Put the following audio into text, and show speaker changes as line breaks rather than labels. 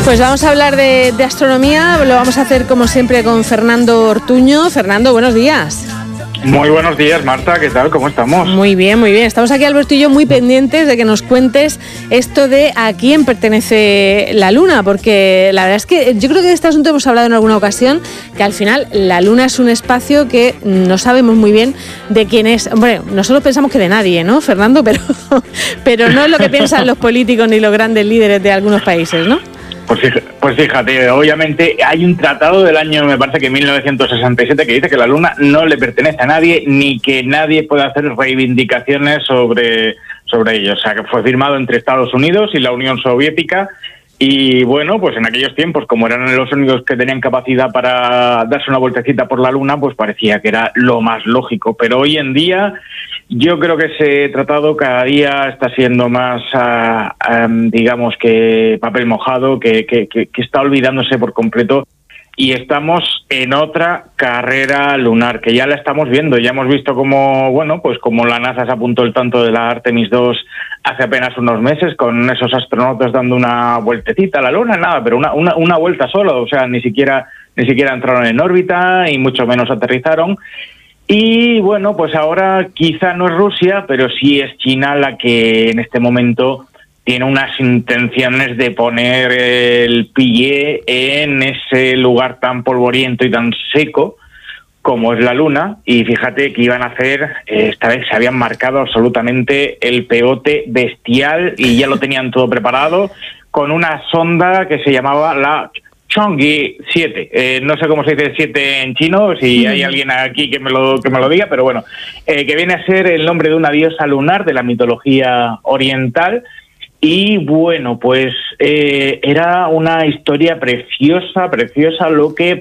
Pues vamos a hablar de astronomía, lo vamos a hacer como siempre con Fernando Ortuño. Fernando, buenos días.
Muy buenos días, Marta, ¿qué tal? ¿Cómo estamos?
Muy bien, muy bien. Estamos aquí, Alberto y yo, muy pendientes de que nos cuentes esto de a quién pertenece la Luna, porque la verdad es que yo creo que de este asunto hemos hablado en alguna ocasión, que al final la Luna es un espacio que no sabemos muy bien de quién es. Bueno, nosotros pensamos que de nadie, ¿no, Fernando? Pero no es lo que piensan los políticos ni los grandes líderes de algunos países, ¿no?
Pues fíjate, obviamente hay un tratado del año, me parece que 1967, que dice que la Luna no le pertenece a nadie, ni que nadie puede hacer reivindicaciones sobre ello. O sea, que fue firmado entre Estados Unidos y la Unión Soviética. Y bueno, pues en aquellos tiempos, como eran los únicos que tenían capacidad para darse una vueltecita por la Luna, pues parecía que era lo más lógico. Pero hoy en día, yo creo que ese tratado cada día está siendo más, digamos, que papel mojado, que está olvidándose por completo. Y estamos en otra carrera lunar, que ya la estamos viendo. Ya hemos visto cómo, bueno, pues como la NASA se apuntó el tanto de la Artemis 2 hace apenas unos meses, con esos astronautas dando una vueltecita a la Luna, nada, pero una vuelta solo. O sea, ni siquiera entraron en órbita y mucho menos aterrizaron. Y bueno, pues ahora quizá no es Rusia, pero sí es China la que en este momento tiene unas intenciones de poner el pie en ese lugar tan polvoriento y tan seco como es la Luna. Y fíjate que iban a hacer, esta vez se habían marcado absolutamente el pegote bestial y ya lo tenían todo preparado con una sonda que se llamaba la Chang'e 7. No sé cómo se dice 7 en chino, si hay alguien aquí que me lo diga, pero bueno, que viene a ser el nombre de una diosa lunar de la mitología oriental. Y bueno, pues era una historia preciosa lo que